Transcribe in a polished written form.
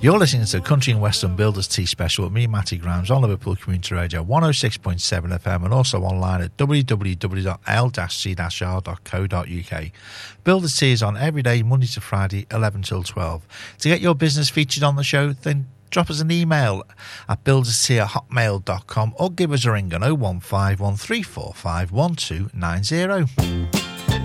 You're listening to Country and Western Builders Tea Special with me, Matty Grimes, on Liverpool Community Radio 106.7 FM and also online at www.l-c-r.co.uk. Builders Tea is on every day, Monday to Friday, 11 till 12. To get your business featured on the show, then drop us an email at builderstea@hotmail.com or give us a ring on 015 1345 1290.